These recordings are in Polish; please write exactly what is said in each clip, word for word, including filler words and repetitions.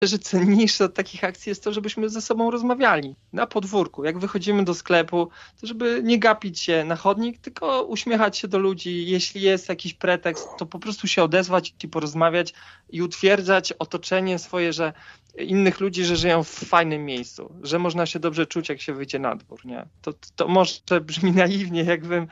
że cenniejsze od takich akcji jest to, żebyśmy ze sobą rozmawiali na podwórku. Jak wychodzimy do sklepu, to żeby nie gapić się na chodnik, tylko uśmiechać się do ludzi. Jeśli jest jakiś pretekst, to po prostu się odezwać i porozmawiać i utwierdzać otoczenie swoje, że innych ludzi, że żyją w fajnym miejscu, że można się dobrze czuć, jak się wyjdzie na dwór. Nie? To, to może brzmi naiwnie, jakbym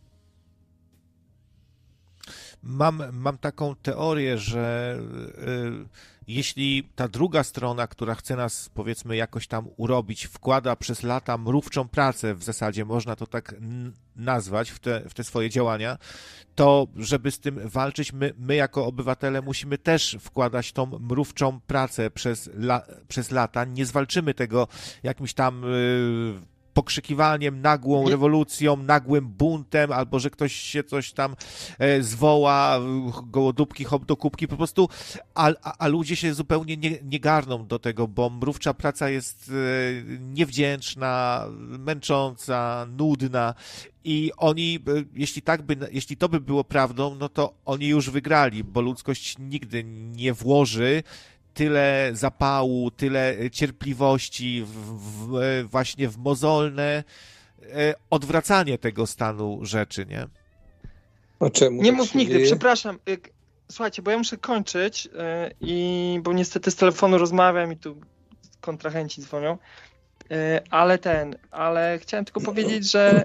Mam, mam taką teorię, że y, jeśli ta druga strona, która chce nas, powiedzmy, jakoś tam urobić, wkłada przez lata mrówczą pracę, w zasadzie można to tak n- nazwać, w te, w te swoje działania, to żeby z tym walczyć, my, my jako obywatele musimy też wkładać tą mrówczą pracę przez, la, przez lata. Nie zwalczymy tego jakimś tam y, pokrzykiwaniem, nagłą rewolucją, nagłym buntem, albo że ktoś się coś tam e, zwoła, gołodupki, hop do kubki, po prostu, a, a, a ludzie się zupełnie nie, nie garną do tego, bo mrówcza praca jest e, niewdzięczna, męcząca, nudna i oni, e, jeśli tak by, jeśli to by było prawdą, no to oni już wygrali, bo ludzkość nigdy nie włoży tyle zapału, tyle cierpliwości w, w, właśnie w mozolne odwracanie tego stanu rzeczy, nie? A czemu nie tak mów nigdy, dzieje? Przepraszam. Słuchajcie, bo ja muszę kończyć i bo niestety z telefonu rozmawiam i tu kontrahenci dzwonią, ale ten, ale chciałem tylko powiedzieć, że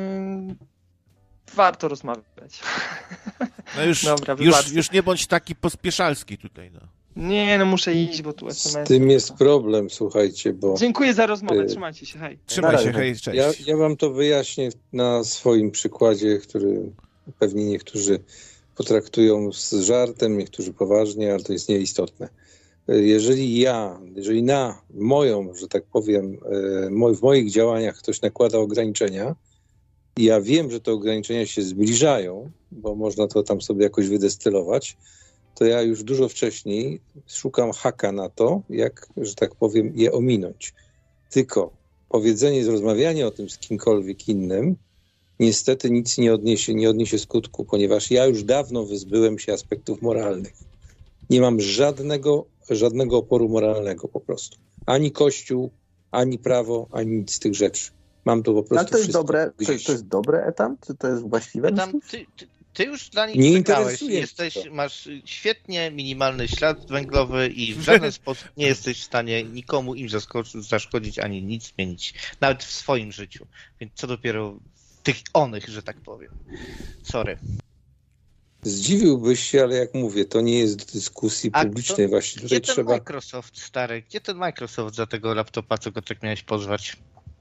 warto rozmawiać. No już, Dobra, już, już nie bądź taki pospieszalski tutaj, no. Nie, no muszę iść, bo tu es em es. Z tym jest problem, słuchajcie, bo... Dziękuję za rozmowę, trzymajcie się, hej. Trzymaj się, hej, cześć. Ja, ja wam to wyjaśnię na swoim przykładzie, który pewnie niektórzy potraktują z żartem, niektórzy poważnie, ale to jest nieistotne. Jeżeli ja, jeżeli na moją, że tak powiem, w moich działaniach ktoś nakłada ograniczenia, i ja wiem, że te ograniczenia się zbliżają, bo można to tam sobie jakoś wydestylować, to ja już dużo wcześniej szukam haka na to, jak, że tak powiem, je ominąć. Tylko powiedzenie, rozmawianie o tym z kimkolwiek innym niestety nic nie odniesie, nie odniesie skutku, ponieważ ja już dawno wyzbyłem się aspektów moralnych. Nie mam żadnego, żadnego oporu moralnego po prostu. Ani Kościół, ani prawo, ani nic z tych rzeczy. Mam to po prostu Ale to jest wszystko dobre, to, gdzieś. to jest dobry etap? Czy to jest właściwe? Tam, ty, ty, ty już dla nich Nie przegrałeś. interesuje Jesteś, mnie to. masz świetnie minimalny ślad węglowy i w żaden sposób nie jesteś w stanie nikomu im zaskoczyć, zaszkodzić ani nic zmienić. Nawet w swoim życiu. Więc co dopiero tych onych, że tak powiem. Sorry. Zdziwiłbyś się, ale jak mówię, to nie jest do dyskusji A publicznej. to, Właśnie gdzie tutaj ten trzeba... Microsoft, stary? Gdzie ten Microsoft za tego laptopa, co go tak miałeś pozwać?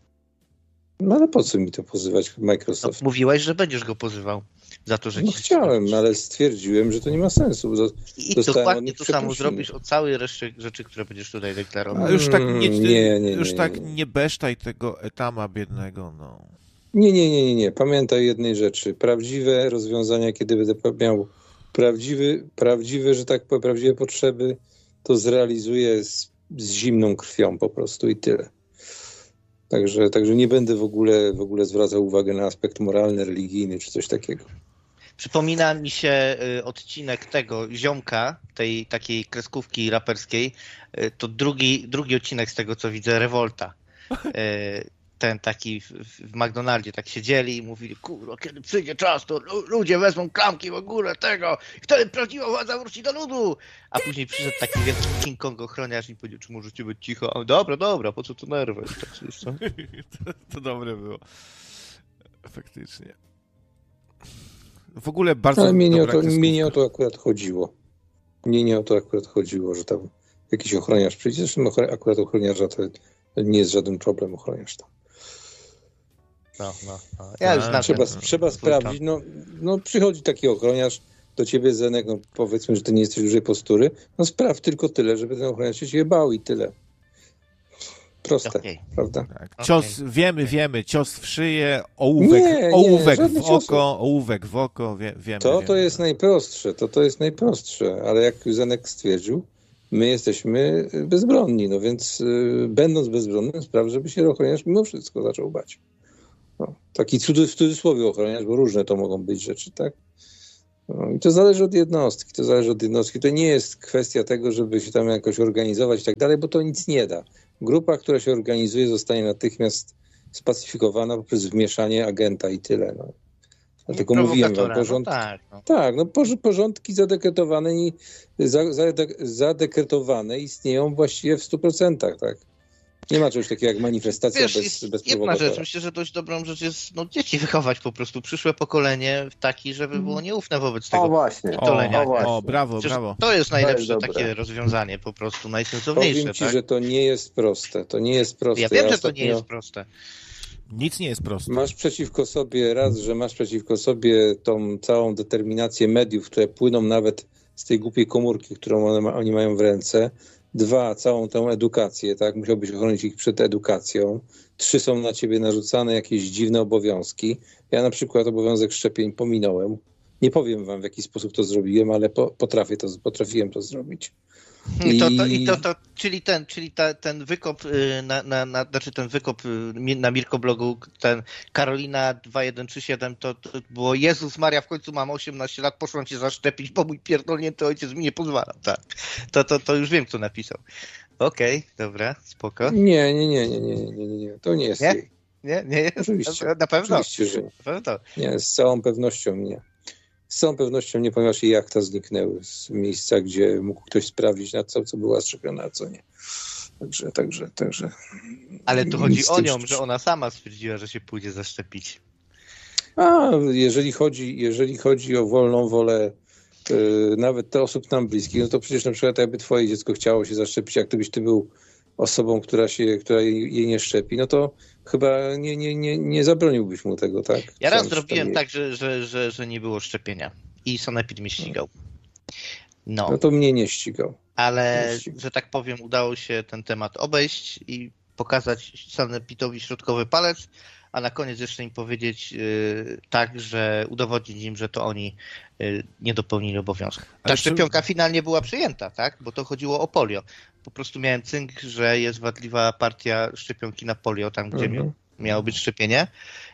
No ale po co mi to pozywać Microsoft? No, mówiłeś, że będziesz go pozywał za to, że No ci... chciałem, ale stwierdziłem, że to nie ma sensu. I Dostałem dokładnie to samo zrobisz o całej reszcie rzeczy, które będziesz tutaj deklarował. A już tak nie, nie, nie, nie, już nie, tak nie. nie besztaj tego etama biednego, no. Nie, nie, nie, nie, nie. Pamiętaj jednej rzeczy. Prawdziwe rozwiązania, kiedy będę miał prawdziwy, prawdziwe, że tak powiem, prawdziwe potrzeby, to zrealizuję z, z zimną krwią po prostu i tyle. Także, także nie będę w ogóle, w ogóle zwracał uwagi na aspekt moralny, religijny czy coś takiego. Przypomina mi się odcinek tego ziomka, tej takiej kreskówki raperskiej, to drugi, drugi odcinek z tego, co widzę, Rewolta. Ten taki w, w McDonaldzie tak siedzieli i mówili, kurwa, kiedy przyjdzie czas, to ludzie wezmą klamki w ogóle tego i wtedy prawdziwa władza wróci do ludu. A później przyszedł taki wielki King Kong ochroniarz i powiedział, czy możecie być cicho? A dobra, dobra, po co to nerwy? Tak, to, to dobre było. Faktycznie. W ogóle bardzo... Ale mnie nie, o to, mnie nie o to akurat chodziło. Mnie nie o to akurat chodziło, że tam jakiś ochroniarz przyjdzie. Zresztą akurat ochroniarza to nie jest żaden problem ochroniarz tam. No, no, no. Ja już A, trzeba trzeba sprawdzić. No, no przychodzi taki ochroniarz do ciebie, Zenek, no powiedzmy, że ty nie jesteś dużej postury. No spraw tylko tyle, żeby ten ochroniarz się ciebie bał i tyle. Proste, okay. Prawda? Tak. Cios, okay. wiemy, wiemy, cios w szyję, ołówek, nie, ołówek nie, w oko, ciosów. ołówek w oko, wie, wiemy. To, wiemy. to jest najprostsze, to, to jest najprostsze, ale jak Zenek stwierdził, my jesteśmy bezbronni, no więc yy, będąc bezbronnym, spraw, żeby się ochroniarz mimo wszystko zaczął bać. No, taki cud, w cudzysłowie ochroniarz, bo różne to mogą być rzeczy, tak? No, i to zależy od jednostki, to zależy od jednostki. To nie jest kwestia tego, żeby się tam jakoś organizować i tak dalej, bo to nic nie da. Grupa, która się organizuje, zostanie natychmiast spacyfikowana poprzez wmieszanie agenta i tyle. No. Dlatego mówiłem wam, porząd... no tak, no. tak, no porządki zadekretowane i zadekretowane istnieją właściwie w stu procentach, tak. Nie ma czegoś takiego jak manifestacja Wiesz, bez, jest bez jedna prowokatora. rzecz, myślę, że dość dobrą rzecz jest no, dzieci wychować po prostu, przyszłe pokolenie taki, żeby było nieufne wobec tego O właśnie, pitolenia. o, właśnie. O, brawo, Przecież brawo. to jest najlepsze To jest takie dobre. rozwiązanie, po prostu najsensowniejsze. Powiem ci, tak? że to nie jest proste. To nie jest proste. Ja wiem, że to ostatnio... nie jest proste. Nic nie jest proste. Masz przeciwko sobie, raz, że masz przeciwko sobie tą całą determinację mediów, które płyną nawet z tej głupiej komórki, którą one ma, oni mają w ręce. Dwa, całą tę edukację, tak? Musiałbyś ochronić ich przed edukacją. Trzy, są na ciebie narzucane jakieś dziwne obowiązki. Ja na przykład obowiązek szczepień pominąłem. Nie powiem wam, w jaki sposób to zrobiłem, ale po, potrafię to, potrafiłem to zrobić. I to, to, i to, to, czyli ten, czyli ta, ten wykop y, na, na, na, znaczy ten wykop y, na Mirkoblogu, ten Karolina dwa jeden trzy siedem, to, to było Jezus Maria, w końcu mam osiemnaście lat, poszłam cię zaszczepić, bo mój pierdolnięty ojciec mi nie pozwala. Tak. To, to, to już wiem, kto napisał. Okej, okay, dobra, spoko. Nie, nie, nie, nie, nie, nie, nie, nie. To nie jest Nie? jej. Nie, nie jest? Oczywiście. Na pewno. Oczywiście, że nie. Na pewno. Nie, z całą pewnością nie. Z całą pewnością nie, ponieważ jej jachta zniknęły z miejsca, gdzie mógł ktoś sprawdzić, na co, co była szczepiona, a co nie. Także, także, także. Ale tu chodzi nic z o tym nią, szczerze. że ona sama stwierdziła, że się pójdzie zaszczepić. A, jeżeli chodzi, jeżeli chodzi o wolną wolę yy, nawet te osób nam bliskich, no to przecież na przykład jakby twoje dziecko chciało się zaszczepić, jak gdybyś ty był osobą, która się, która jej, jej nie szczepi, no to chyba nie, nie, nie, nie zabroniłbyś mu tego, tak? Ja raz Sam zrobiłem szczepię. tak, że, że, że, że nie było szczepienia i sanepid mnie ścigał. No, No to mnie nie ścigał. ale, nie ścigał. że tak powiem, udało się ten temat obejść i pokazać sanepidowi środkowy palec, a na koniec jeszcze im powiedzieć yy, tak, że udowodnić im, że to oni yy, nie dopełnili obowiązku. Ta Ale czy- szczepionka finalnie była przyjęta, tak? Bo to chodziło o polio. Po prostu miałem cynk, że jest wadliwa partia szczepionki na polio, tam gdzie Mhm. miało być szczepienie.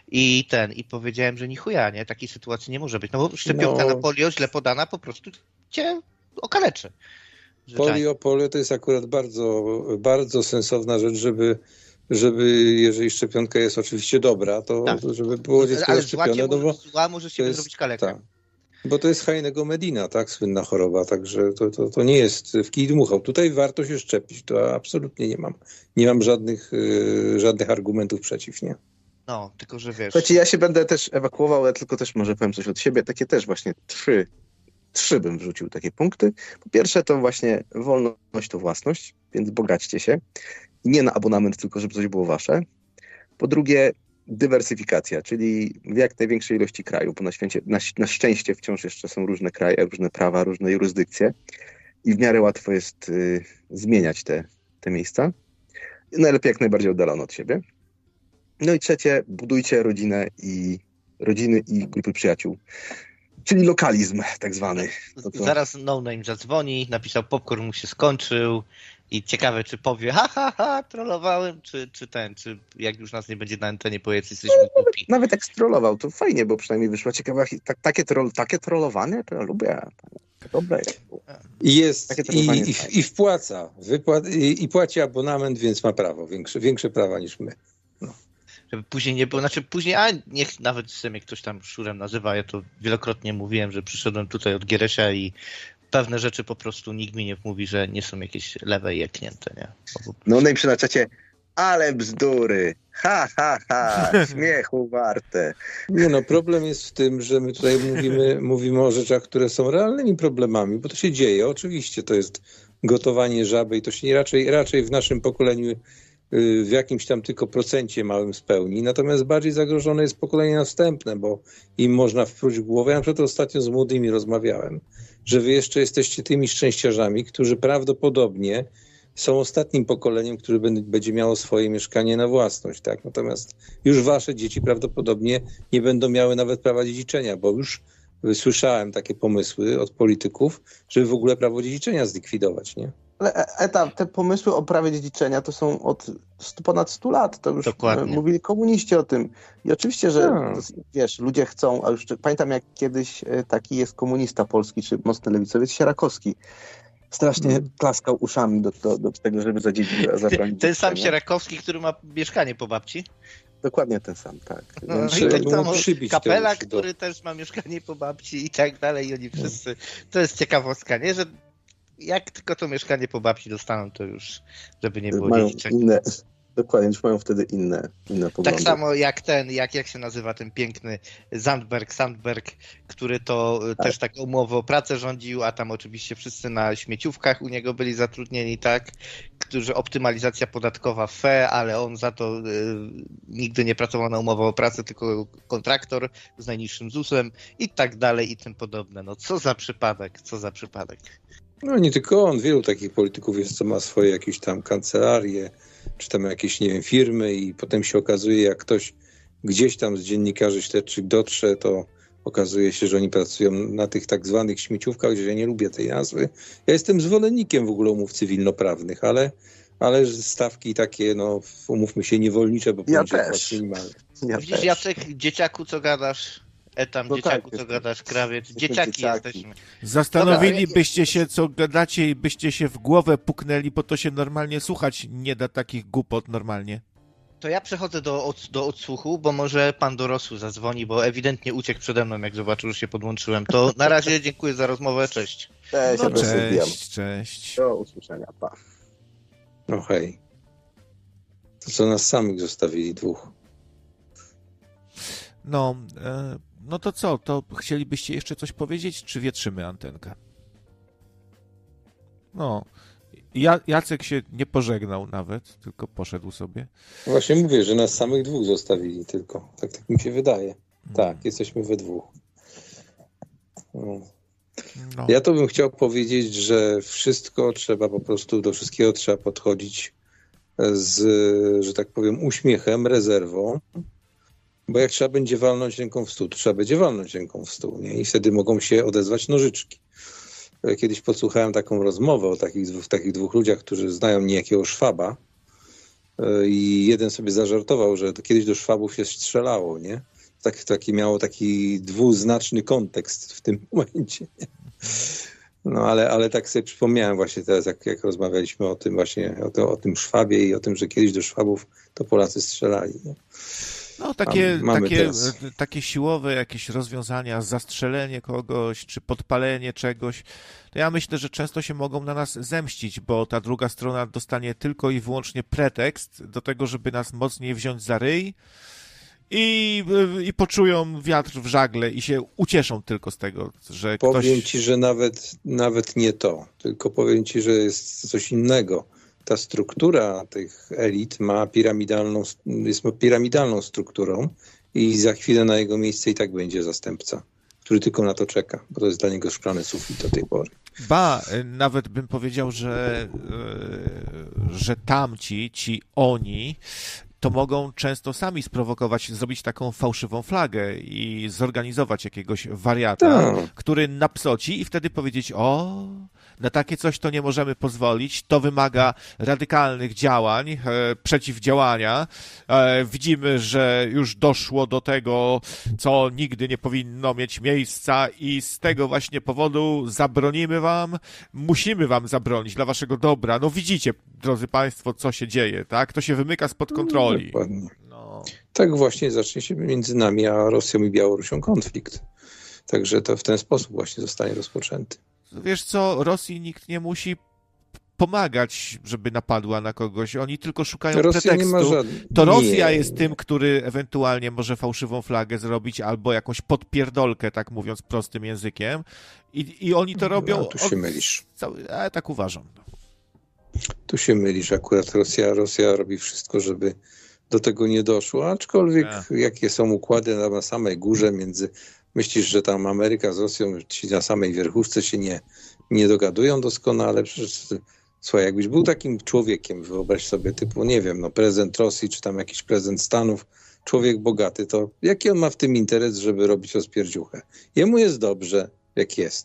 I ten, i powiedziałem, że ni chuja, nie? Takiej sytuacji nie może być. No bo szczepionka No. na polio źle podana po prostu cię okaleczy. Zwyczajnie. Polio, polio to jest akurat bardzo, bardzo sensowna rzecz, żeby, żeby jeżeli szczepionka jest oczywiście dobra, to Tak. żeby było dziecko Ale zaszczepione. zła, No bo, może, zła może z to ciebie jest- zrobić kalekę. tak. Bo to jest Heinego Medina, tak? Słynna choroba, także to, to, to nie jest w kij dmuchał. Tutaj warto się szczepić, to absolutnie nie mam. Nie mam żadnych, yy, żadnych argumentów przeciw, nie? No, tylko że wiesz. Słuchajcie, ja się będę też ewakuował, ale tylko też może powiem coś od siebie. Takie też właśnie trzy, trzy bym wrzucił takie punkty. Po pierwsze to właśnie wolność to własność, więc bogaćcie się. Nie na abonament, tylko żeby coś było wasze. Po drugie dywersyfikacja, czyli w jak największej ilości krajów, bo na, świecie, na, na szczęście wciąż jeszcze są różne kraje, różne prawa, różne jurysdykcje i w miarę łatwo jest y, zmieniać te, te miejsca. Najlepiej jak najbardziej oddalone od siebie. No i trzecie, budujcie rodzinę i rodziny i grupy przyjaciół. Czyli lokalizm tak zwany. No to... Zaraz No Name zadzwoni, napisał popcorn mu się skończył i ciekawe, czy powie ha, ha, ha, trollowałem, czy, czy ten, czy jak już nas nie będzie na antenie, powiedz, jesteśmy głupi. Nawet jak strollował, to fajnie, bo przynajmniej wyszła ciekawa hi- tak, takie, troll, takie trollowanie, to ja lubię. Dobre jest. I jest, Takie i, trollowanie i, fajne. i wpłaca, wypła- i, i płaci abonament, więc ma prawo, większe, większe prawa niż my. Żeby później nie było, znaczy później, a niech nawet sobie mnie ktoś tam szurem nazywa, ja to wielokrotnie mówiłem, że przyszedłem tutaj od Gieresia i pewne rzeczy po prostu nikt mi nie mówi, że nie są jakieś lewe i jeknięte, nie? Bo- No i przy na czacie, ale bzdury, ha, ha, ha, śmiechu warte. Nie no, problem jest w tym, że my tutaj mówimy, mówimy o rzeczach, które są realnymi problemami, bo to się dzieje. Oczywiście to jest gotowanie żaby i to się raczej, raczej w naszym pokoleniu y, w jakimś tam tylko procencie małym spełni. Natomiast bardziej zagrożone jest pokolenie następne, bo im można wpróć w głowę. Ja na przykład ostatnio z młodymi rozmawiałem, że wy jeszcze jesteście tymi szczęściarzami, którzy prawdopodobnie są ostatnim pokoleniem, które będzie miało swoje mieszkanie na własność, tak? Natomiast już wasze dzieci prawdopodobnie nie będą miały nawet prawa dziedziczenia, bo już słyszałem takie pomysły od polityków, żeby w ogóle prawo dziedziczenia zlikwidować, nie? Ale Eta, te pomysły o prawie dziedziczenia to są od stu, ponad stu lat. To już Dokładnie. Mówili komuniści o tym. I oczywiście, że no. wiesz, ludzie chcą, a już pamiętam jak kiedyś taki jest komunista polski, czy mocny lewicowiec, Sierakowski. Strasznie hmm. klaskał uszami do, do, do tego, żeby zabronić. Ten, ten sam Sierakowski, który ma mieszkanie po babci? Dokładnie ten sam, tak. No, Więc, i tak samo Kapela, który do... też ma mieszkanie po babci i tak dalej. I oni wszyscy... To jest ciekawostka, nie? Że jak tylko to mieszkanie po babci dostaną, to już, żeby nie było mają dziedziczenia. Inne, dokładnie, już mają wtedy inne, inne poglądy. Tak samo jak ten, jak, jak się nazywa ten piękny Zandberg, Sandberg, który to tak. też taką umowę o pracę rządził, a tam oczywiście wszyscy na śmieciówkach u niego byli zatrudnieni, tak? Którzy optymalizacja podatkowa F E, ale on za to y, nigdy nie pracował na umowę o pracę, tylko kontraktor z najniższym zusem i tak dalej i tym podobne. No co za przypadek, co za przypadek. No nie tylko on, wielu takich polityków jest, co ma swoje jakieś tam kancelarie, czy tam jakieś, nie wiem, firmy i potem się okazuje, jak ktoś gdzieś tam z dziennikarzy śledczych dotrze, to okazuje się, że oni pracują na tych tak zwanych śmieciówkach, że ja nie lubię tej nazwy. Ja jestem zwolennikiem w ogóle umów cywilnoprawnych, ale, ale stawki takie, no umówmy się, niewolnicze, bo ja też. Ja Widzisz, też. Jacek, dzieciaku, co gadasz? Etam, no dzieciaku, tak, co gadasz, krawiec. Dzieciaki, dzieciaki jesteśmy. Zastanowilibyście się, co gadacie i byście się w głowę puknęli, bo to się normalnie słuchać nie da takich głupot normalnie. To ja przechodzę do, od, do odsłuchu, bo może pan dorosły zadzwoni, bo ewidentnie uciekł przede mną, jak zobaczył, że się podłączyłem. To na razie dziękuję za rozmowę, cześć. Cześć, no, cześć, cześć. Do usłyszenia, pa. No hej. To co nas samych zostawili dwóch. No, e, no to co? To chcielibyście jeszcze coś powiedzieć, czy wietrzymy antenkę? No, ja, Jacek się nie pożegnał nawet, tylko poszedł sobie. Właśnie mówię, że nas samych dwóch zostawili tylko. Tak, tak mi się wydaje. Tak, jesteśmy we dwóch. No. No. Ja to bym chciał powiedzieć, że wszystko trzeba po prostu, do wszystkiego trzeba podchodzić z, że tak powiem, uśmiechem, rezerwą. Bo jak trzeba będzie walnąć ręką w stół, to trzeba będzie walnąć ręką w stół, nie? I wtedy mogą się odezwać nożyczki. Kiedyś podsłuchałem taką rozmowę o takich dwóch, takich dwóch ludziach, którzy znają niejakiego Szwaba i jeden sobie zażartował, że to kiedyś do Szwabów się strzelało, nie? Tak, taki miało taki dwuznaczny kontekst w tym momencie, nie? No ale, ale tak sobie przypomniałem właśnie teraz, jak, jak rozmawialiśmy o tym właśnie, o, to, o tym Szwabie i o tym, że kiedyś do Szwabów to Polacy strzelali, nie? No takie, takie, takie siłowe jakieś rozwiązania, zastrzelenie kogoś, czy podpalenie czegoś, to ja myślę, że często się mogą na nas zemścić, bo ta druga strona dostanie tylko i wyłącznie pretekst do tego, żeby nas mocniej wziąć za ryj i, i poczują wiatr w żagle i się ucieszą tylko z tego, że powiem ktoś... Powiem ci, że nawet, nawet nie to, tylko powiem ci, że jest coś innego. Ta struktura tych elit ma piramidalną, jest piramidalną strukturą i za chwilę na jego miejsce i tak będzie zastępca, który tylko na to czeka, bo to jest dla niego szklany sufit do tej pory. Ba, nawet bym powiedział, że, że tamci, ci oni, to mogą często sami sprowokować, zrobić taką fałszywą flagę i zorganizować jakiegoś wariata, no. który napsoci i wtedy powiedzieć, o, na takie coś to nie możemy pozwolić, to wymaga radykalnych działań, e, przeciwdziałania. E, widzimy, że już doszło do tego, co nigdy nie powinno mieć miejsca i z tego właśnie powodu zabronimy wam, musimy wam zabronić dla waszego dobra. No widzicie, drodzy państwo, co się dzieje, tak? To się wymyka spod kontroli. Dokładnie. No. Tak właśnie zacznie się między nami a Rosją i Białorusią konflikt. Także to w ten sposób właśnie zostanie rozpoczęty. Wiesz co, Rosji nikt nie musi pomagać, żeby napadła na kogoś. Oni tylko szukają Rosja pretekstu. Nie ma żadnych... To Rosja nie. jest tym, który ewentualnie może fałszywą flagę zrobić albo jakąś podpierdolkę, tak mówiąc prostym językiem. I, i oni to robią... No, tu się od... mylisz. Cały... Ja tak uważam. Tu się mylisz. Akurat Rosja, Rosja robi wszystko, żeby do tego nie doszło. Aczkolwiek ja. jakie są układy na, na samej górze między... Myślisz, że tam Ameryka z Rosją ci na samej wierchuszce się nie, nie dogadują doskonale? Przecież, słuchaj, jakbyś był takim człowiekiem, wyobraź sobie typu, nie wiem, no prezydent Rosji, czy tam jakiś prezydent Stanów, człowiek bogaty, to jaki on ma w tym interes, żeby robić rozpierdziuchę? Jemu jest dobrze, jak jest.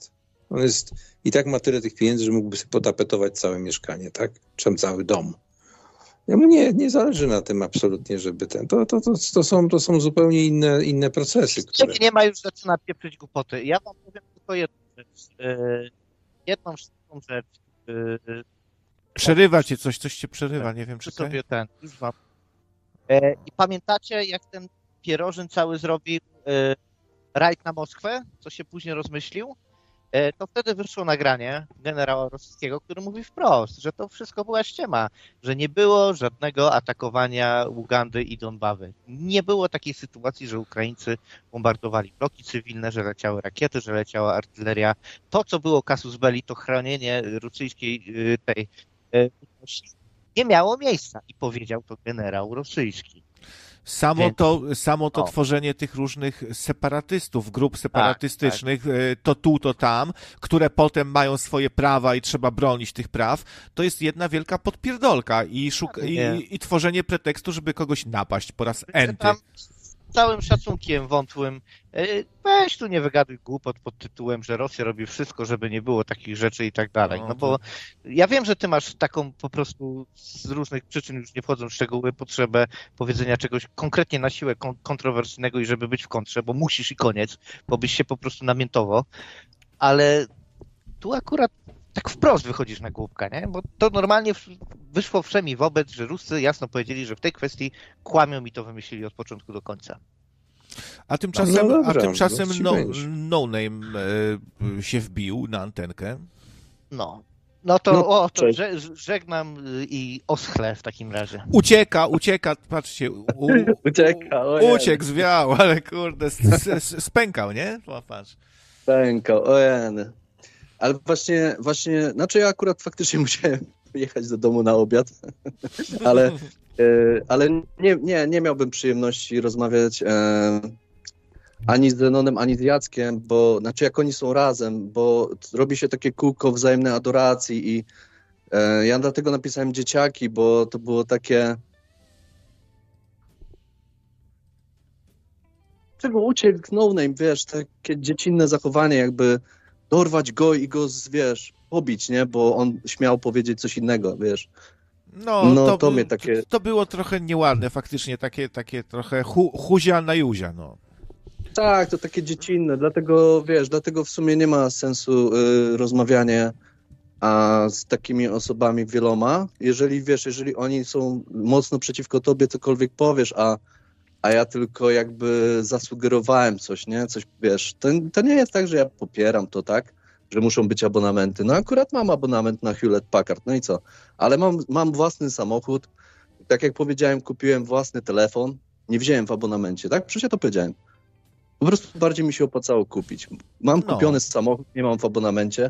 On jest i tak ma tyle tych pieniędzy, że mógłby sobie potapetować całe mieszkanie, tak? Czy cały dom. Jemu nie, nie zależy na tym absolutnie, żeby ten... To, to, to, to, są, to są zupełnie inne, inne procesy, które... Nie ma, już zaczyna pieprzyć głupoty. Ja wam powiem tylko jedną rzecz. Yy, jedną szybką rzecz. Yy, Przerywa cię coś, coś cię przerywa, nie wiem, czy sobie okay. ten, już wam. Yy, I pamiętacie, jak ten Pierożyn cały zrobił yy, rajd na Moskwę, co się później rozmyślił? To wtedy wyszło nagranie generała rosyjskiego, który mówi wprost, że to wszystko była ściema, że nie było żadnego atakowania Ugandy i Donbawy. Nie było takiej sytuacji, że Ukraińcy bombardowali bloki cywilne, że leciały rakiety, że leciała artyleria. To, co było casus belli, to chronienie rosyjskiej tej ludności nie miało miejsca i powiedział to generał rosyjski. Samo Więc... to, samo to o. tworzenie tych różnych separatystów, grup separatystycznych, tak, tak. to tu, to tam, które potem mają swoje prawa i trzeba bronić tych praw, to jest jedna wielka podpierdolka i, szuk- i, i tworzenie pretekstu, żeby kogoś napaść po raz enty. Tam z całym szacunkiem wątłym, weź tu nie wygaduj głupot pod tytułem, że Rosja robi wszystko, żeby nie było takich rzeczy i tak dalej. No bo ja wiem, że ty masz taką po prostu z różnych przyczyn, już nie wchodząc w szczegóły, potrzebę powiedzenia czegoś konkretnie na siłę kontrowersyjnego i żeby być w kontrze, bo musisz i koniec, bo byś się po prostu namiętował, ale tu akurat tak wprost wychodzisz na głupka, nie? Bo to normalnie wyszło wszemi wobec, że Ruscy jasno powiedzieli, że w tej kwestii kłamią i to wymyślili od początku do końca. A tymczasem, no dobrze, a tymczasem no, no, no Name e, się wbił na antenkę. No. No to, no, o, to żegnam i oschlę w takim razie. Ucieka, ucieka, patrzcie. U, u, ucieka, u, uciekł, zwiał, ale kurde, s, s, spękał, nie? O, patrz. Spękał, ojeny. Ale właśnie, właśnie, znaczy ja akurat faktycznie musiałem jechać do domu na obiad, ale, ale nie, nie, nie miałbym przyjemności rozmawiać e, ani z Zenonem, ani z Jackiem, bo, znaczy jak oni są razem, bo robi się takie kółko wzajemnej adoracji i e, ja dlatego napisałem dzieciaki, bo to było takie... Czego uciekł No Name, wiesz, takie dziecinne zachowanie, jakby dorwać go i go, wiesz, pobić, nie? Bo on śmiał powiedzieć coś innego, wiesz. No, no to, to, mnie takie... to było trochę nieładne, faktycznie, takie, takie trochę hu, huzia na juzia, no. Tak, to takie dziecinne, dlatego, wiesz, dlatego w sumie nie ma sensu y, rozmawianie a, z takimi osobami wieloma. Jeżeli, wiesz, jeżeli oni są mocno przeciwko tobie, cokolwiek powiesz, a a ja tylko jakby zasugerowałem coś, nie? Coś, wiesz, to, to nie jest tak, że ja popieram to, tak? Że muszą być abonamenty. No akurat mam abonament na Hewlett Packard, no i co? Ale mam, mam własny samochód, tak jak powiedziałem, kupiłem własny telefon, nie wziąłem w abonamencie, tak? Przecież ja to powiedziałem. Po prostu bardziej mi się opłacało kupić. Mam no. kupiony samochód, nie mam w abonamencie.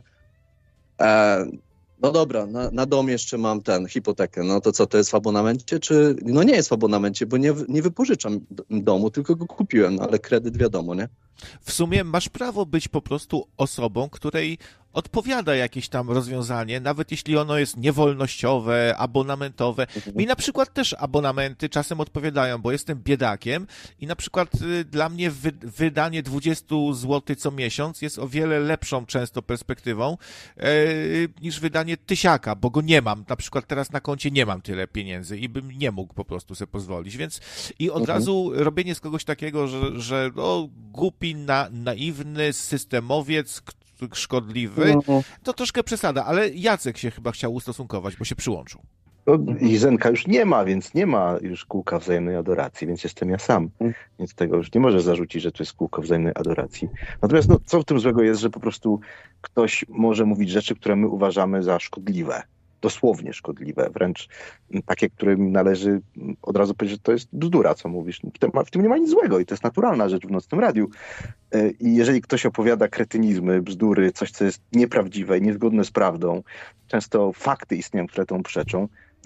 E, no dobra, na, na dom jeszcze mam ten, hipotekę. No to co, to jest w abonamencie? Czy... No nie jest w abonamencie, bo nie, nie wypożyczam domu, tylko go kupiłem, no, ale kredyt wiadomo, nie? W sumie masz prawo być po prostu osobą, której odpowiada jakieś tam rozwiązanie, nawet jeśli ono jest niewolnościowe, abonamentowe. Mhm. Mi na przykład też abonamenty czasem odpowiadają, bo jestem biedakiem i na przykład y, dla mnie wy, wydanie dwadzieścia złotych co miesiąc jest o wiele lepszą często perspektywą y, niż wydanie tysiaka, bo go nie mam. Na przykład teraz na koncie nie mam tyle pieniędzy i bym nie mógł po prostu sobie pozwolić, więc i od Mhm. razu robienie z kogoś takiego, że, że o, głupi, na, naiwny, systemowiec, szkodliwy, No. to troszkę przesada, ale Jacek się chyba chciał ustosunkować, bo się przyłączył. No, i Zenka już nie ma, więc nie ma już kółka wzajemnej adoracji, więc jestem ja sam. Więc tego już nie może zarzucić, że to jest kółko wzajemnej adoracji. Natomiast no, co w tym złego jest, że po prostu ktoś może mówić rzeczy, które my uważamy za szkodliwe. Dosłownie szkodliwe, wręcz takie, którym należy od razu powiedzieć, że to jest bzdura, co mówisz. W tym nie ma nic złego i to jest naturalna rzecz w nocnym radiu. I jeżeli ktoś opowiada kretynizmy, bzdury, coś, co jest nieprawdziwe i niezgodne z prawdą, często fakty istnieją, które temu przeczą,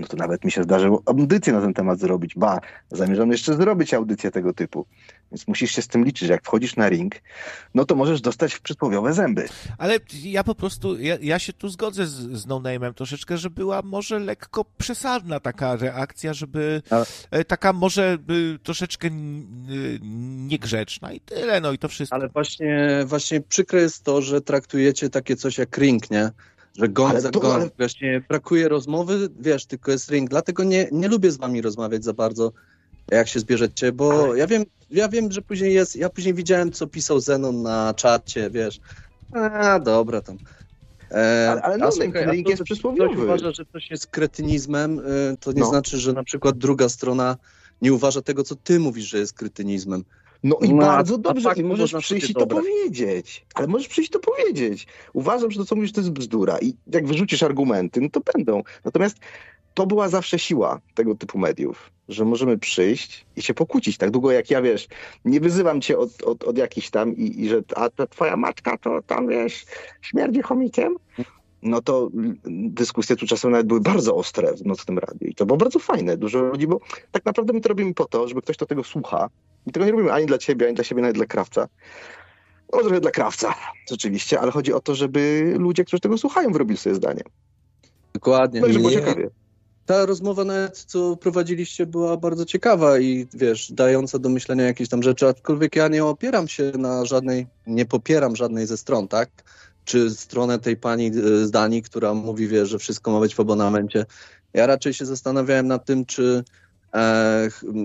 no to nawet mi się zdarzyło audycję na ten temat zrobić. Ba, zamierzam jeszcze zrobić audycję tego typu. Więc musisz się z tym liczyć, że jak wchodzisz na ring, no to możesz dostać w przysłowiowe zęby. Ale ja po prostu, ja, ja się tu zgodzę z, z No Name'em troszeczkę, że była może lekko przesadna taka reakcja, żeby ale... taka może by, troszeczkę niegrzeczna i tyle, no i to wszystko. Ale właśnie, właśnie przykre jest to, że traktujecie takie coś jak ring, nie? Że gong za gong, ale... właśnie brakuje rozmowy, wiesz, tylko jest ring, dlatego nie, nie lubię z wami rozmawiać za bardzo, jak się zbierzecie, bo ale... ja wiem, ja wiem, że później jest, ja później widziałem, co pisał Zenon na czacie, wiesz, a dobra tam. E, ale ale no, słuchaj, ring jest przysłowiowy. Ktoś uważa, że coś jest kretynizmem, to nie no. znaczy, że na przykład druga strona nie uważa tego, co ty mówisz, że jest kretynizmem. No i no, bardzo dobrze, i możesz przyjść i to dobre. powiedzieć. Ale możesz przyjść i to powiedzieć. Uważam, że to, co mówisz, to jest bzdura. I jak wyrzucisz argumenty, no to będą. Natomiast to była zawsze siła tego typu mediów, że możemy przyjść i się pokłócić. Tak długo jak ja, wiesz, nie wyzywam cię od, od, od jakichś tam i, i że a ta twoja matka to tam, wiesz, śmierdzi chomikiem, no to dyskusje tu czasem nawet były bardzo ostre w Nocnym Radiu. I to było bardzo fajne. Dużo ludzi, bo tak naprawdę my to robimy po to, żeby ktoś, kto tego słucha, i tego nie robimy ani dla ciebie, ani dla siebie, ani dla krawca. No trochę dla krawca, rzeczywiście, ale chodzi o to, żeby ludzie, którzy tego słuchają, wyrobili sobie zdanie. Dokładnie. No i żeby było ciekawie. Ta rozmowa nawet, co prowadziliście, była bardzo ciekawa i wiesz, dająca do myślenia jakieś tam rzeczy, aczkolwiek ja nie opieram się na żadnej, nie popieram żadnej ze stron, tak? Czy stronę tej pani z Danii, która mówi, wiesz, że wszystko ma być w abonamencie. Ja raczej się zastanawiałem nad tym, czy e,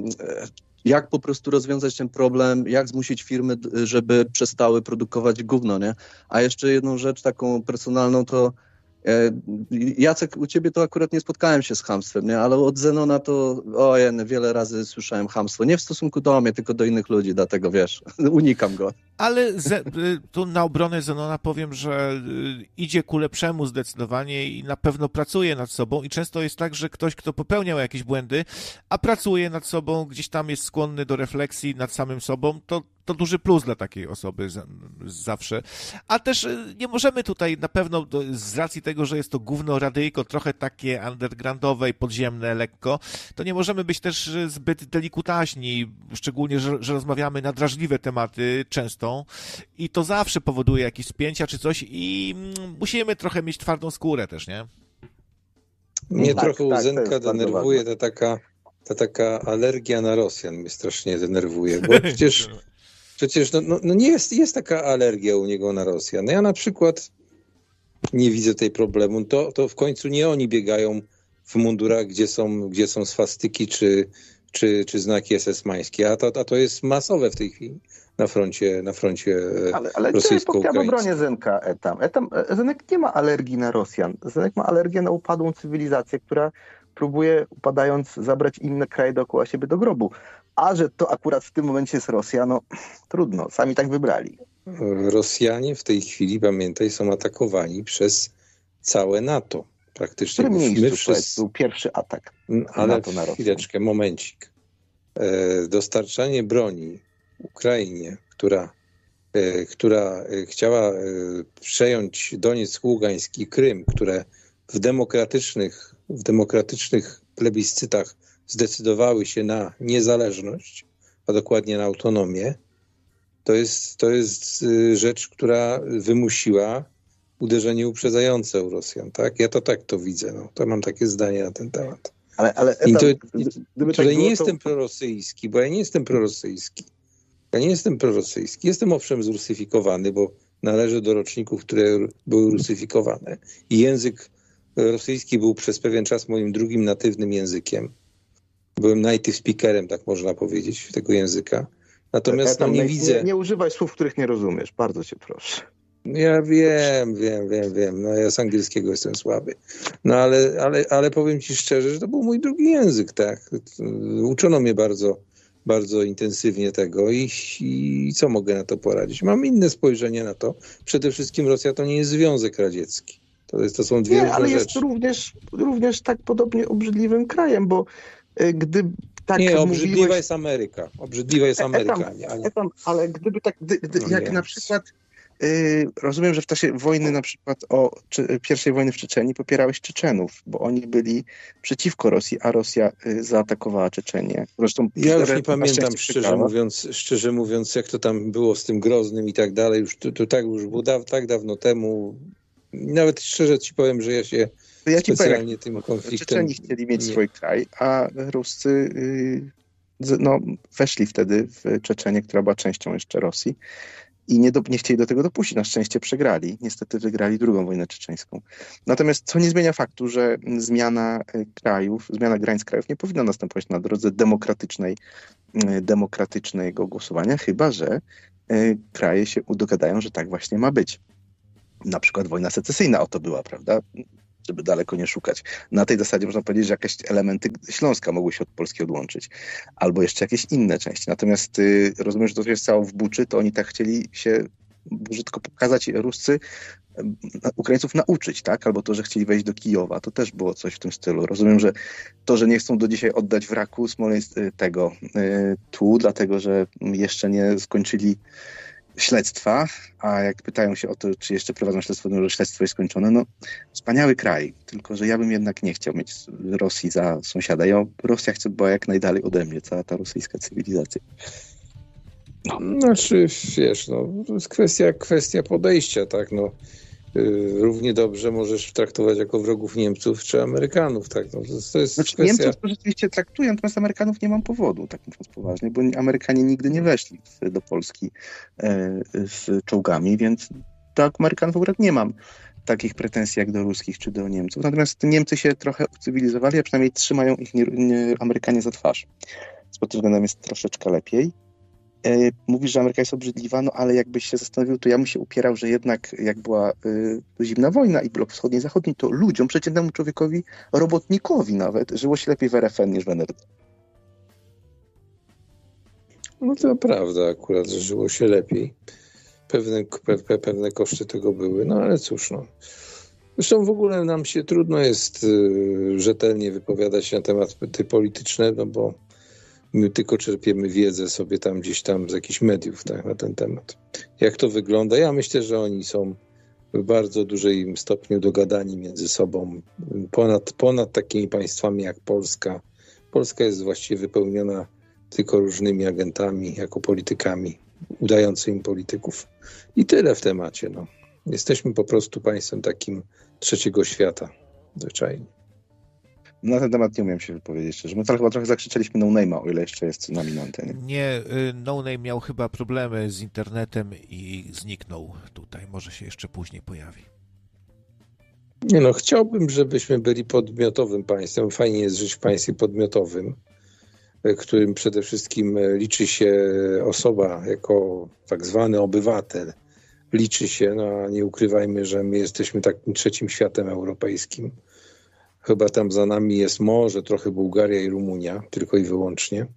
jak po prostu rozwiązać ten problem, jak zmusić firmy, żeby przestały produkować gówno, nie? A jeszcze jedną rzecz taką personalną to e, Jacek, u ciebie to akurat nie spotkałem się z chamstwem, nie? Ale od Zenona to ojej, wiele razy słyszałem chamstwo. Nie w stosunku do mnie, tylko do innych ludzi, dlatego wiesz, unikam go. Ale ze, tu na obronę Zenona powiem, że idzie ku lepszemu zdecydowanie i na pewno pracuje nad sobą i często jest tak, że ktoś, kto popełniał jakieś błędy, a pracuje nad sobą, gdzieś tam jest skłonny do refleksji nad samym sobą, to to duży plus dla takiej osoby z, z zawsze. A też nie możemy tutaj na pewno, do, z racji tego, że jest to gówno radyjko, trochę takie undergroundowe i podziemne lekko, to nie możemy być też zbyt delikutaśni, szczególnie, że, że rozmawiamy na drażliwe tematy często i to zawsze powoduje jakieś spięcia czy coś i musimy trochę mieć twardą skórę też, nie? Mnie tak, trochę tak, u Zenka denerwuje ta taka, ta taka alergia na Rosjan, mnie strasznie denerwuje, bo przecież Przecież no, no, no nie jest, jest taka alergia u niego na Rosjan. No ja na przykład nie widzę tej problemu. To, to w końcu nie oni biegają w mundurach, gdzie są, gdzie są swastyki czy, czy, czy znaki esesmańskie, a to, a to jest masowe w tej chwili na froncie, na froncie ale, ale rosyjsko-ukraińskim. Ale ja bronię Zenka Etam. Etam. Zenek nie ma alergii na Rosjan. Zenek ma alergię na upadłą cywilizację, która próbuje, upadając, zabrać inne kraje dookoła siebie do grobu. A że to akurat w tym momencie jest Rosja, no trudno, sami tak wybrali. Rosjanie w tej chwili, pamiętaj, są atakowani przez całe NATO. Praktycznie. W którym miejscu wszyscy... był pierwszy atak Ale NATO na Rosję? Chwileczkę, momencik. E, dostarczanie broni Ukrainie, która, e, która chciała e, przejąć Donieck, Ługańsk i Krym, które w demokratycznych, w demokratycznych plebiscytach zdecydowały się na niezależność, a dokładnie na autonomię, to jest, to jest rzecz, która wymusiła uderzenie uprzedzające u Rosjan, tak? Ja to tak to widzę, no. To mam takie zdanie na ten temat. Ale, ale I to, gdyby tutaj tak było, nie jestem to... prorosyjski, bo ja nie jestem prorosyjski. Ja nie jestem prorosyjski. Jestem owszem zrusyfikowany, bo należę do roczników, które były rusyfikowane. I język rosyjski był przez pewien czas moim drugim natywnym językiem. Byłem native speakerem, tak można powiedzieć, tego języka. Natomiast ja no, nie, nie widzę... Nie, nie używaj słów, których nie rozumiesz. Bardzo cię proszę. Ja wiem, wiem, wiem, wiem. No ja z angielskiego jestem słaby. No ale, ale, ale powiem ci szczerze, że to był mój drugi język, tak. Uczono mnie bardzo, bardzo intensywnie tego i, i co mogę na to poradzić? Mam inne spojrzenie na to. Przede wszystkim Rosja to nie jest Związek Radziecki. To, jest, to są dwie nie, różne ale rzeczy. jest również, również tak podobnie obrzydliwym krajem, bo gdy tak nie, mówiłeś... obrzydliwa jest Ameryka. Obrzydliwa jest Ameryka. Etam, nie, nie. Etam, ale gdyby tak, gdy, gdy, jak na przykład Yy, rozumiem, że w czasie wojny na przykład o czy, pierwszej wojny w Czeczenii popierałeś Czeczenów, bo oni byli przeciwko Rosji, a Rosja y, zaatakowała Czeczenię. Zresztą Ja już nie na pamiętam, szczęście szczerze przegrała. mówiąc, szczerze mówiąc, jak to tam było z tym Groznym i tak dalej. Już to, to tak już było da, tak dawno temu. Nawet szczerze ci powiem, że ja się To ja ci specjalnie powiem, tym konfliktem... Czeczeni chcieli mieć nie. swój kraj, a Ruscy y, z- no, weszli wtedy w Czeczenię, która była częścią jeszcze Rosji. I nie, do, nie chcieli do tego dopuścić. Na szczęście przegrali. Niestety wygrali drugą wojnę czeczeńską. Natomiast co nie zmienia faktu, że zmiana y, krajów, zmiana granic krajów nie powinna następować na drodze demokratycznej, y, demokratycznego głosowania, chyba że y, kraje się dogadają, że tak właśnie ma być. Na przykład wojna secesyjna o to była, prawda? Żeby daleko nie szukać. Na tej zasadzie można powiedzieć, że jakieś elementy Śląska mogły się od Polski odłączyć. Albo jeszcze jakieś inne części. Natomiast y, rozumiem, że to, co się stało w Buczy, to oni tak chcieli się brzydko pokazać, Ruscy, y, Ukraińców nauczyć, tak? Albo to, że chcieli wejść do Kijowa. To też było coś w tym stylu. Rozumiem, że to, że nie chcą do dzisiaj oddać wraku Smoleńsk, y, tego y, tu, dlatego, że jeszcze nie skończyli śledztwa, a jak pytają się o to, czy jeszcze prowadzą śledztwo, to że śledztwo jest skończone, no wspaniały kraj, tylko że ja bym jednak nie chciał mieć Rosji za sąsiada. Ja, Rosja chce była jak najdalej ode mnie, cała ta rosyjska cywilizacja. No. Znaczy, wiesz, no, to jest kwestia, kwestia podejścia, tak, no. Yy, równie dobrze możesz traktować jako wrogów Niemców czy Amerykanów, tak, no, to, to jest Znaczy, kwestia... Niemców to rzeczywiście traktuję, natomiast Amerykanów nie mam powodu, tak mówiąc poważnie, bo Amerykanie nigdy nie weszli w, do Polski e, z czołgami, więc do Amerykanów akurat nie mam takich pretensji jak do ruskich czy do Niemców. Natomiast Niemcy się trochę ucywilizowali, a przynajmniej trzymają ich nie, nie, Amerykanie za twarz. Z pod tym względem jest troszeczkę lepiej. E, mówisz, że Ameryka jest obrzydliwa, no ale jakbyś się zastanowił, to ja bym się upierał, że jednak jak była y, zimna wojna i blok wschodni i zachodni, to ludziom, przeciętnemu człowiekowi, robotnikowi nawet, żyło się lepiej w R F N niż w N R D. No to prawda akurat, że żyło się lepiej. Pewne, pe, pewne koszty tego były, no ale cóż, no. Zresztą w ogóle nam się trudno jest y, rzetelnie wypowiadać na tematy polityczne, no bo my tylko czerpiemy wiedzę sobie tam gdzieś tam z jakichś mediów, tak, na ten temat. Jak to wygląda? Ja myślę, że oni są w bardzo dużym stopniu dogadani między sobą, ponad, ponad takimi państwami jak Polska. Polska jest właściwie wypełniona tylko różnymi agentami, jako politykami, udającymi polityków. I tyle w temacie. No. Jesteśmy po prostu państwem takim trzeciego świata, zwyczajnie. Na ten temat nie umiem się wypowiedzieć szczerze. My to chyba trochę zakrzyczeliśmy no name'a, o ile jeszcze jest z nami na antenie. Nie, y, No Name miał chyba problemy z internetem i zniknął tutaj. Może się jeszcze później pojawi. Nie no, chciałbym, żebyśmy byli podmiotowym państwem. Fajnie jest żyć w państwie podmiotowym, w którym przede wszystkim liczy się osoba jako tak zwany obywatel. Liczy się, no a nie ukrywajmy, że my jesteśmy takim trzecim światem europejskim. Chyba tam za nami jest może trochę Bułgaria i Rumunia, tylko i wyłącznie.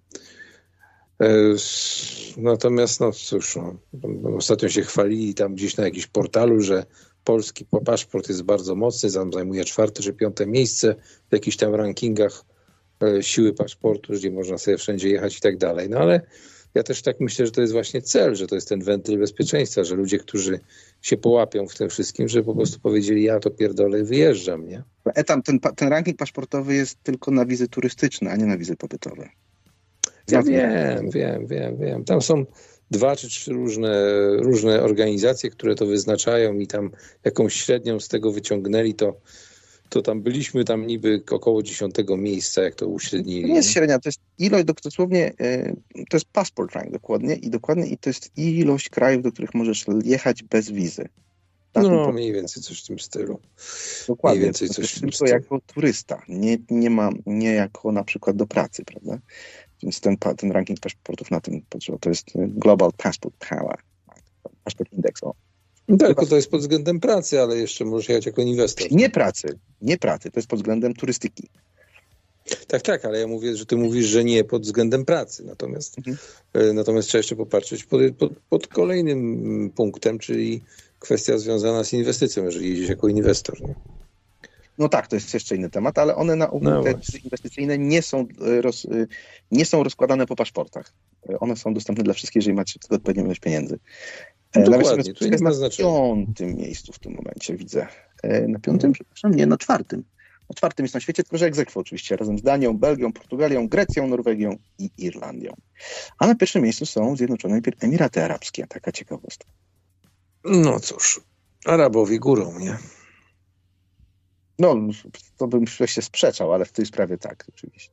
Natomiast, no cóż, no, ostatnio się chwalili tam gdzieś na jakimś portalu, że polski paszport jest bardzo mocny, tam zajmuje czwarte czy piąte miejsce w jakichś tam rankingach siły paszportu, gdzie można sobie wszędzie jechać i tak dalej. No ale ja też tak myślę, że to jest właśnie cel, że to jest ten wentyl bezpieczeństwa, że ludzie, którzy się połapią w tym wszystkim, że po prostu powiedzieli, ja to pierdolę, wyjeżdżam, nie? Etam, ten, ten ranking paszportowy jest tylko na wizy turystyczne, a nie na wizy pobytowe. Ja wiem, wiem, wiem, wiem. Tam są dwa czy trzy różne, różne organizacje, które to wyznaczają i tam jakąś średnią z tego wyciągnęli, to, to tam byliśmy tam niby około dziesiątego miejsca, jak to uśrednili. To nie jest średnia, to jest ilość, do, dosłownie, to jest passport rank dokładnie i dokładnie i to jest ilość krajów, do których możesz jechać bez wizy. Tak, no, to... mniej więcej coś w tym stylu. Dokładnie, mniej więcej coś w tym tylko jako turysta, nie, nie, ma, nie jako na przykład do pracy, prawda? Więc ten, ten ranking paszportów na tym, to jest Global Passport Power, Passport Index. O. No tak, tylko to jest pod względem pracy, ale jeszcze możesz jechać jako inwestor. Nie pracy, nie pracy, to jest pod względem turystyki. Tak, tak, ale ja mówię, że ty mówisz, że nie pod względem pracy. Natomiast, mhm. natomiast trzeba jeszcze popatrzeć pod, pod, pod kolejnym punktem, czyli kwestia związana z inwestycją, jeżeli jedziesz jako inwestor. Nie? No tak, to jest jeszcze inny temat, ale one na no te inwestycyjne nie są, roz, nie są rozkładane po paszportach. One są dostępne dla wszystkich, jeżeli macie tylko odpowiednią ilość pieniędzy. No Nawiasem dokładnie, jest to nie ma na znaczenia. piątym miejscu w tym momencie, widzę. Na piątym, przepraszam, nie, na czwartym. Na czwartym jest na świecie, tylko że egz aequo oczywiście, razem z Danią, Belgią, Portugalią, Grecją, Norwegią i Irlandią. A na pierwszym miejscu są Zjednoczone Emiraty Arabskie, taka ciekawostka. No cóż, Arabowie górą, nie? No, to bym się sprzeczał, ale w tej sprawie tak, oczywiście.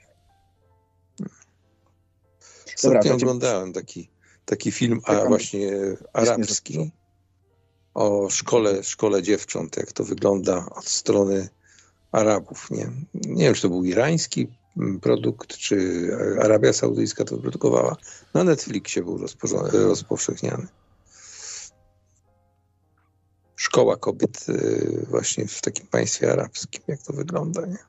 Ostatnio Dobra, oglądałem taki, taki film a Czekam. właśnie arabski o szkole, szkole dziewcząt, jak to wygląda od strony Arabów. Nie, nie wiem, czy to był irański produkt, czy Arabia Saudyjska to produkowała. Na Netflixie był rozporząd- rozpowszechniany. Szkoła kobiet właśnie w takim państwie arabskim, jak to wygląda, nie?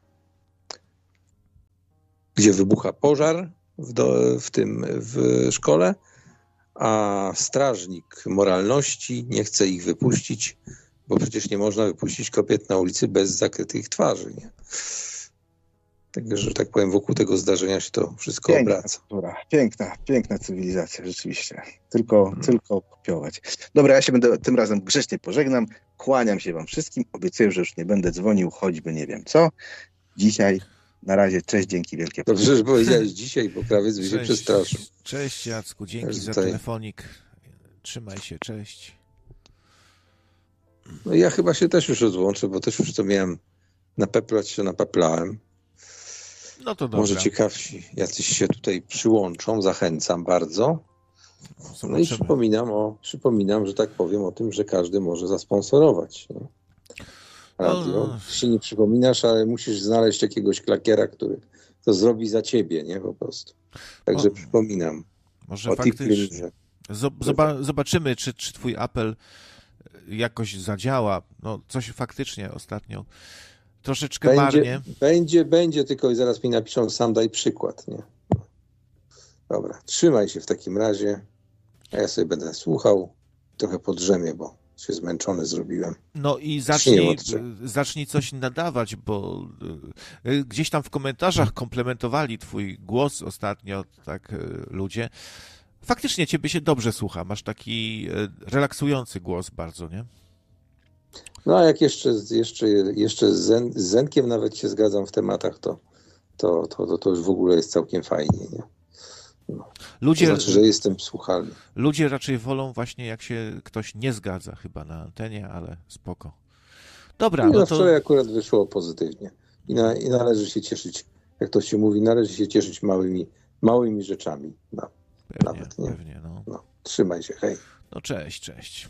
Gdzie wybucha pożar w, do, w tym w szkole, a strażnik moralności nie chce ich wypuścić, bo przecież nie można wypuścić kobiet na ulicy bez zakrytych twarzy, nie? Także, że tak powiem, wokół tego zdarzenia się to wszystko Piękna obraca. kultura, piękna, piękna cywilizacja, rzeczywiście. Tylko, Hmm. tylko kopiować. Dobra, ja się będę tym razem grzecznie pożegnam. Kłaniam się wam wszystkim. Obiecuję, że już nie będę dzwonił, choćby nie wiem co. Dzisiaj na razie cześć, dzięki wielkie. Dobrze, że powiedziałeś dzisiaj, bo krawiec by się przestraszył. Cześć Jacku, dzięki Też za tutaj- telefonik. Trzymaj się, cześć. No ja chyba się też już odłączę, bo też już to miałem napeplać, się napeplałem. No to dobra. Może ciekawsi jacyś się tutaj przyłączą, zachęcam bardzo. No i Zobaczymy. przypominam, o, przypominam, że tak powiem o tym, że każdy może zasponsorować. Nie? Radio. No. Ty się nie przypominasz, ale musisz znaleźć jakiegoś klakiera, który to zrobi za ciebie, nie? Po prostu. Także O, przypominam Może o tych faktycznie. filmach. Zob- zoba- zobaczymy, czy, czy twój apel jakoś zadziała. No, coś faktycznie ostatnio troszeczkę Będzie, marnie. będzie, będzie, tylko i zaraz mi napiszą, sam daj przykład, nie? Dobra, trzymaj się w takim razie, a ja sobie będę słuchał, trochę podrzemię, bo się zmęczony zrobiłem. No i Nie zacznij, odczep. zacznij coś nadawać, bo y, gdzieś tam w komentarzach komplementowali twój głos ostatnio, tak y, ludzie. Faktycznie ciebie się dobrze słucha, masz taki y, relaksujący głos bardzo, nie? No a jak jeszcze, jeszcze, jeszcze z, Zen, z Zenkiem nawet się zgadzam w tematach, to, to, to, to, to już w ogóle jest całkiem fajnie, nie? No. Ludzie, To znaczy, że jestem słuchalny. ludzie raczej wolą właśnie, jak się ktoś nie zgadza chyba na antenie, ale spoko. Dobra, No, no no to wczoraj akurat wyszło pozytywnie. I, na, I należy się cieszyć, jak to się mówi, należy się cieszyć małymi, małymi rzeczami. No, pewnie, nawet nie. pewnie, no. no. Trzymaj się, hej. No cześć, cześć.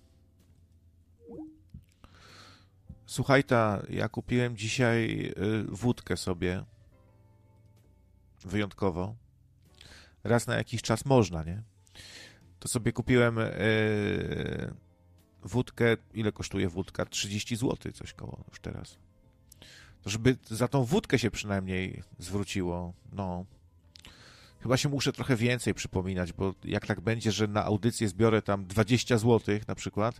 Słuchaj, ta, ja kupiłem dzisiaj y, wódkę sobie. Wyjątkowo. Raz na jakiś czas można, nie? To sobie kupiłem y, wódkę. Ile kosztuje wódka? trzydzieści złotych, coś koło już teraz. To żeby za tą wódkę się przynajmniej zwróciło, no. Chyba się muszę trochę więcej przypominać, bo jak tak będzie, że na audycję zbiorę tam dwadzieścia złotych na przykład,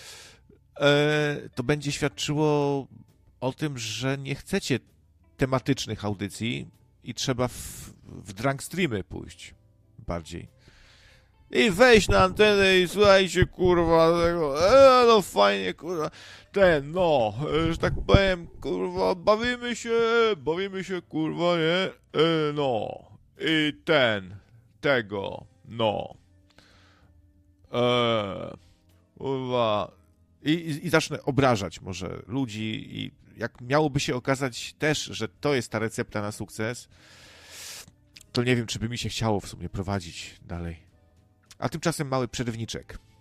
to będzie świadczyło o tym, że nie chcecie tematycznych audycji i trzeba w, w drunk streamy pójść bardziej. I wejść na antenę i słuchajcie, kurwa, tego, e, no fajnie, kurwa, ten, no, e, że tak powiem, kurwa, bawimy się, bawimy się, kurwa, nie, e, no, i ten, tego, no, e, kurwa, I, i, i zacznę obrażać może ludzi i jak miałoby się okazać też, że to jest ta recepta na sukces, to nie wiem, czy by mi się chciało w sumie prowadzić dalej. A tymczasem mały przerywniczek.